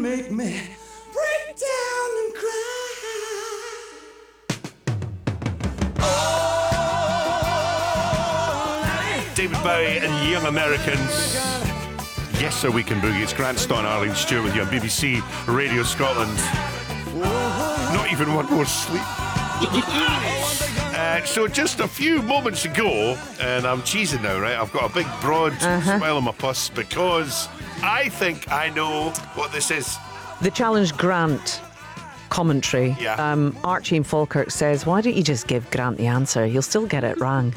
make me break down and cry. David Bowie and Young Americans. Yes, Sir, We Can Boogie. It's Grant Stawn, Arlene Stewart with you on BBC Radio Scotland. Not even one more sleep. So just a few moments ago, and I'm cheesing now, right? I've got a big, broad smile on my puss because I think I know what this is. The Challenge Grant commentary. Yeah. Archie in Falkirk says, why don't you just give Grant the answer? You'll still get it wrong.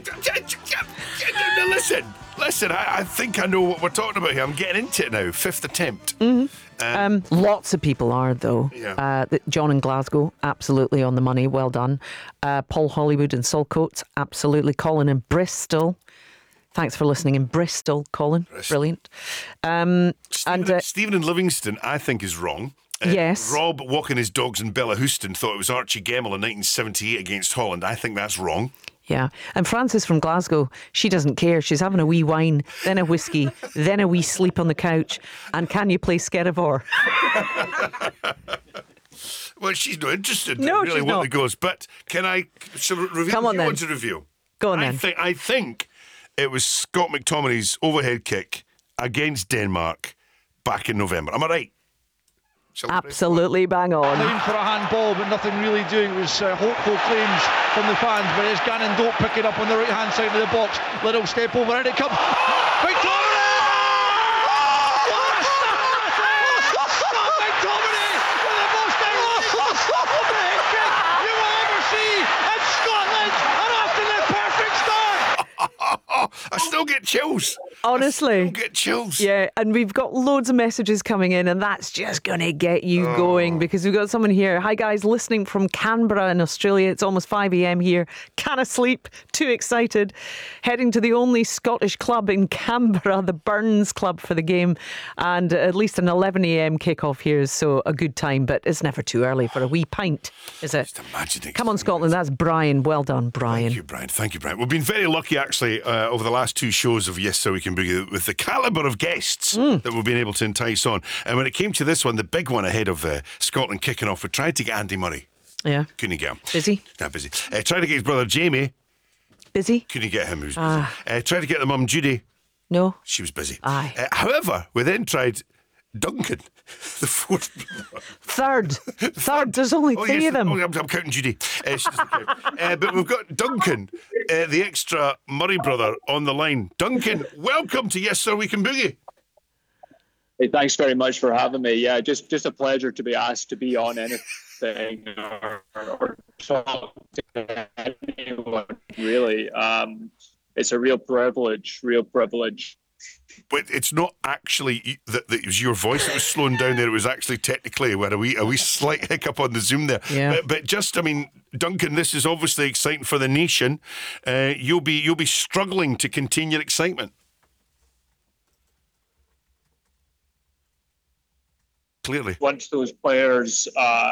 Listen, I think I know what we're talking about here. I'm getting into it now. Fifth attempt. Lots of people are, though. Yeah. John in Glasgow, absolutely on the money. Well done. Paul Hollywood in Saltcoats, absolutely. Colin in Bristol. Thanks for listening in Bristol, Colin. Brilliant. Stephen in Livingston, I think, is wrong. Yes. Rob walking his dogs in Bellahouston thought it was Archie Gemmill in 1978 against Holland. I think that's wrong. Yeah. And Frances from Glasgow, she doesn't care. She's having a wee wine, then a whiskey, then a wee sleep on the couch. And can you play Skerivor? Well, she's not interested No, in really she's what not. it goes. But can I reveal? Come on, you then. want to reveal? Go on, then. I think it was Scott McTominay's overhead kick against Denmark back in November. Am I right? Absolutely bang on. Down for a handball, but nothing really doing. It was hopeful claims from the fans, but it's Gannon Dope picking up on the right-hand side of the box. Little step over, and it comes. McTominay! What a start! Scott McTominay with the most overhead kick you will ever see in Scotland, and after the perfect start. I still get chills. Honestly. I still get chills. Yeah, and we've got loads of messages coming in, and that's just going to get you going, because we've got someone here. Hi, guys, listening from Canberra in Australia. It's almost 5 a.m. here. Can't sleep. Too excited. Heading to the only Scottish club in Canberra, the Burns Club, for the game. And at least an 11 a.m. kickoff here, so a good time, but it's never too early for a wee pint, is it? Just imagine it. Come on, Scotland. That's Brian. Well done, Brian. Thank you, Brian. We've been very lucky, actually, over the last two shows of Yes, So We Can Boogie, with the calibre of guests that we've been able to entice on. And when it came to this one, the big one ahead of Scotland kicking off, we tried to get Andy Murray. Yeah. Couldn't get him. Busy? Not busy. Tried to get his brother Jamie. Busy? Couldn't get him. He was busy. Tried to get the mum Judy. No. She was busy. Aye. However, we then tried Duncan, the fourth. Third. There's only three of them. I'm counting Judy. She doesn't count. But we've got Duncan, the extra Murray brother, on the line. Duncan, welcome to Yes, Sir, We Can Boogie. Hey, thanks very much for having me. Yeah, just a pleasure to be asked to be on anything or talk to anyone, really. It's a real privilege. But it's not actually that it was your voice that was slowing down there. It was actually technically we had a wee slight hiccup on the Zoom there. Yeah. But just, I mean, Duncan, this is obviously exciting for the nation. You'll be struggling to contain your excitement. Clearly. Once those players...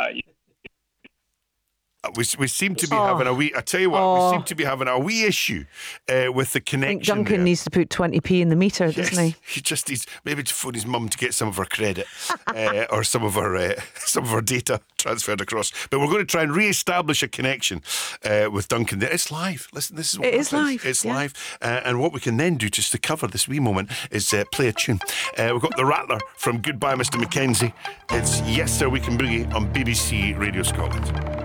We seem to be having a wee... I tell you what, we seem to be having a wee issue with the connection. I think Duncan there. needs to put 20p in the meter, doesn't he? He just needs maybe to phone his mum to get some of her credit or some of her data transferred across. But we're going to try and re-establish a connection with Duncan there. It's live. Listen, this is what happens. Is live. It's live. And what we can then do just to cover this wee moment is play a tune. We've got The Rattler from Goodbye Mr. Mackenzie. It's Yes Sir We Can Boogie on BBC Radio Scotland.